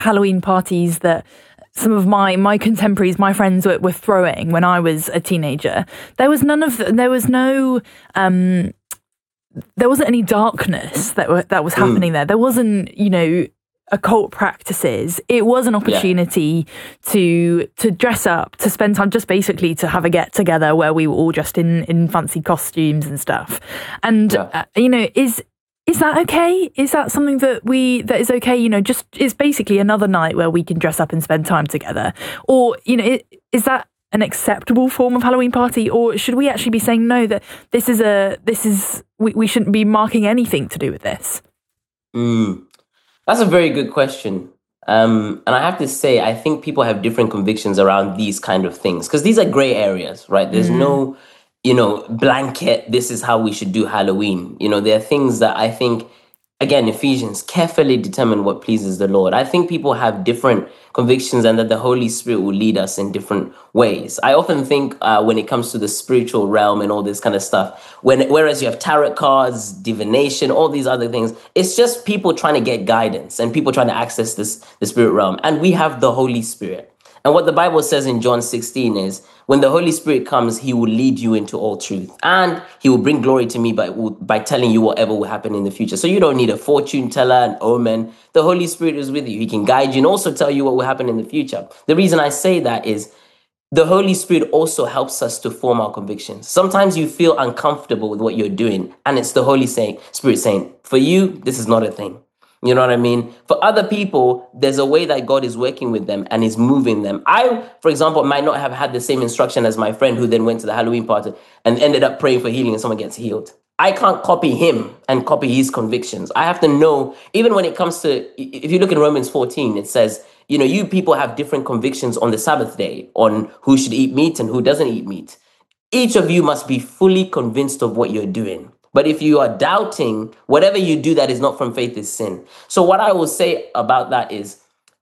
Halloween parties that some of my contemporaries, my friends were throwing when I was a teenager, there was there wasn't any darkness that was happening there. There wasn't, occult practices. It was an opportunity to dress up, to spend time, just basically to have a get together where we were all dressed in fancy costumes and stuff. And is that okay? Is that something that is okay? Just it's basically another night where we can dress up and spend time together. Or is that an acceptable form of Halloween party, or should we actually be saying no, that we shouldn't be marking anything to do with this? That's a very good question. And I have to say, I think people have different convictions around these kind of things, because these are gray areas, right? There's no, blanket, this is how we should do Halloween. There are things that I think, again, Ephesians, carefully determine what pleases the Lord. I think people have different convictions and that the Holy Spirit will lead us in different ways. I often think when it comes to the spiritual realm and all this kind of stuff, whereas you have tarot cards, divination, all these other things, it's just people trying to get guidance and people trying to access the spirit realm. And we have the Holy Spirit. And what the Bible says in John 16 is, when the Holy Spirit comes, he will lead you into all truth. And he will bring glory to me by telling you whatever will happen in the future. So you don't need a fortune teller, an omen. The Holy Spirit is with you. He can guide you and also tell you what will happen in the future. The reason I say that is the Holy Spirit also helps us to form our convictions. Sometimes you feel uncomfortable with what you're doing, and it's the Holy Spirit saying, for you, this is not a thing. You know what I mean? For other people, there's a way that God is working with them and is moving them. I, for example, might not have had the same instruction as my friend who then went to the Halloween party and ended up praying for healing and someone gets healed. I can't copy him and copy his convictions. I have to know, even when it comes to, if you look in Romans 14, it says, you people have different convictions on the Sabbath day on who should eat meat and who doesn't eat meat. Each of you must be fully convinced of what you're doing. But if you are doubting, whatever you do that is not from faith is sin. So what I will say about that is,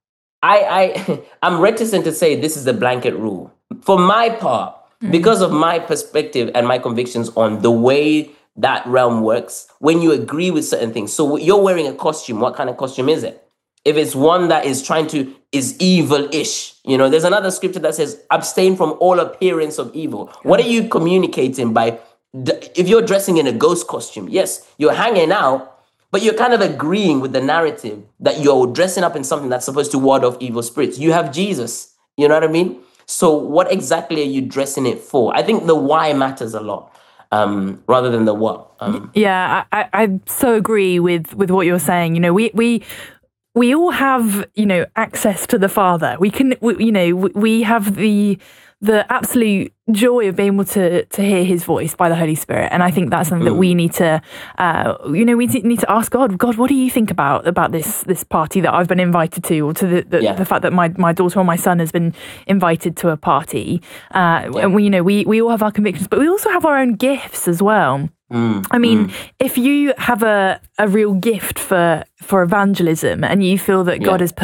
I'm reticent to say this is the blanket rule. For my part, because of my perspective and my convictions on the way that realm works, when you agree with certain things. So you're wearing a costume. What kind of costume is it? If it's one that is is evil-ish, there's another scripture that says, abstain from all appearance of evil. What are you communicating by? If you're dressing in a ghost costume, yes, you're hanging out, but you're kind of agreeing with the narrative that you're dressing up in something that's supposed to ward off evil spirits. You have Jesus, you know what I mean? So what exactly are you dressing it for? I think the why matters a lot, rather than the what. I so agree with what you're saying. We all have, access to the Father. We have the absolute joy of being able to hear his voice by the Holy Spirit. And I think that's something that we need to, we need to ask God, what do you think about this party that I've been invited to, or to the fact that my daughter or my son has been invited to a party? And we all have our convictions, but we also have our own gifts as well. I mean, if you have a real gift for evangelism, and you feel that God has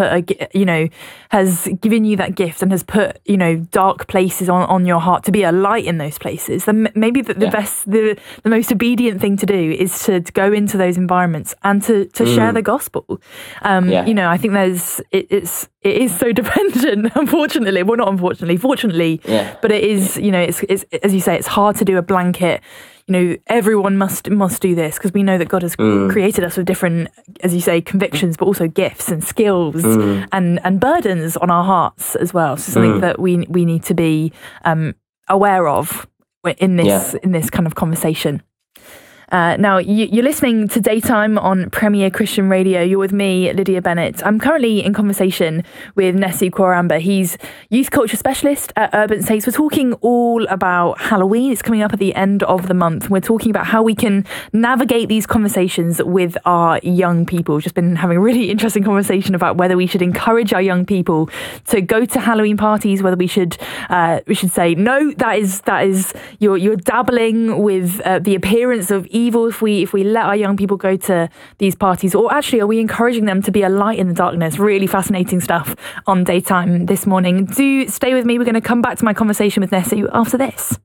has given you that gift and has put, dark places on your heart to be a light in those places, then maybe the most obedient thing to do is to go into those environments and to share the gospel. I think it is so dependent, unfortunately. Well, not unfortunately, fortunately, but it is, it's as you say, it's hard to do a blanket. Everyone must do this, because we know that God has created us with different, as you say, convictions, but also gifts and skills and burdens on our hearts as well. So something that we need to be aware of in this kind of conversation. Now, you're listening to Daytime on Premier Christian Radio. You're with me, Lydia Bennett. I'm currently in conversation with Nesu Kwaramba. He's youth culture specialist at Urban Saints. We're talking all about Halloween. It's coming up at the end of the month. We're talking about how we can navigate these conversations with our young people. We've just been having a really interesting conversation about whether we should encourage our young people to go to Halloween parties, whether we should say, no, that is you're dabbling with the appearance of evil if we let our young people go to these parties, or actually are we encouraging them to be a light in the darkness? Really fascinating stuff on Daytime this morning. Do stay with me. We're going to come back to my conversation with Nesu after this.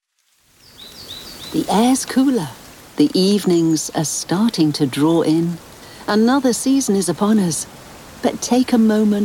The air's cooler. The evenings are starting to draw in. Another season is upon us. but take a moment